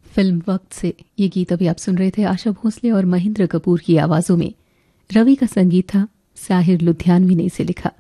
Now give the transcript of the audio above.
Film वक्त से ये गीत अभी आप सुन रहे थे आशा भोसले और महेंद्र कपूर की आवाजों में। रवि का संगीत था, साहिर लुधियानवी ने इसे लिखा।